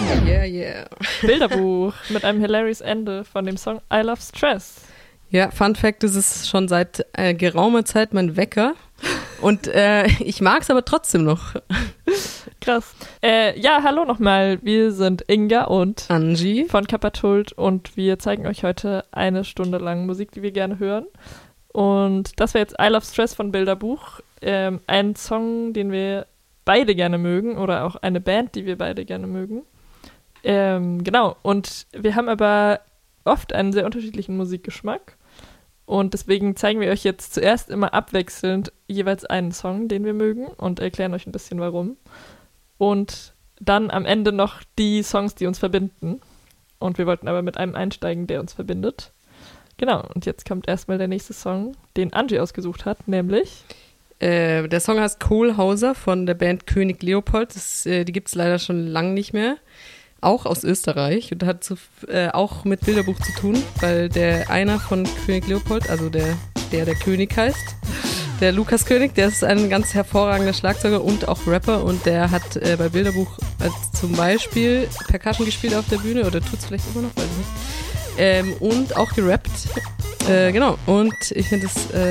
Yeah, yeah. Bilderbuch mit einem hilarious Ende von dem Song I Love Stress. Ja, Fun Fact, es ist schon seit geraumer Zeit mein Wecker und ich mag es aber trotzdem noch. Krass. Ja, hallo nochmal. Wir sind Inga und Angie von Kappertult und wir zeigen euch heute 1 Stunde lang Musik, die wir gerne hören. Und das wäre jetzt I Love Stress von Bilderbuch. Ein Song, den wir beide gerne mögen oder auch eine Band, die wir beide gerne mögen. Genau, und wir haben aber oft einen sehr unterschiedlichen Musikgeschmack und deswegen zeigen wir euch jetzt zuerst immer abwechselnd jeweils einen Song, den wir mögen und erklären euch ein bisschen warum. Und dann am Ende noch die Songs, die uns verbinden. Und wir wollten aber mit einem einsteigen, der uns verbindet. Genau, und jetzt kommt erstmal der nächste Song, den Angie ausgesucht hat, nämlich... Der Song heißt Kohlhauser von der Band König Leopold. Die gibt es leider schon lange nicht mehr. Auch aus Österreich und hat auch mit Bilderbuch zu tun, weil einer von König Leopold, also der König heißt, der Lukas König, der ist ein ganz hervorragender Schlagzeuger und auch Rapper und der hat bei Bilderbuch zum Beispiel Percussion gespielt auf der Bühne oder tut es vielleicht immer noch, weiß ich nicht. Und auch gerappt. Genau, und ich finde es